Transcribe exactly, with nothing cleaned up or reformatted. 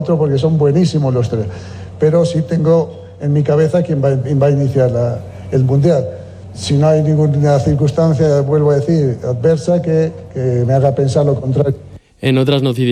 porque son buenísimos los tres. Pero sí tengo en mi cabeza quién va, quién va a iniciar la, el Mundial. Si no hay ninguna circunstancia, vuelvo a decir, adversa que, que me haga pensar lo contrario. En otras noticias.